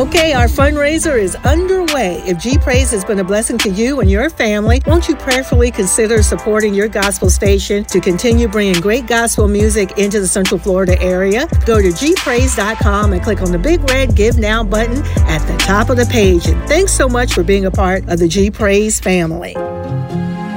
Okay, our fundraiser is underway. If G Praise has been a blessing to you and your family, won't you prayerfully consider supporting your gospel station to continue bringing great gospel music into the Central Florida area? Go to gpraise.com and click on the big red Give Now button at the top of the page. And thanks so much for being a part of the G Praise family.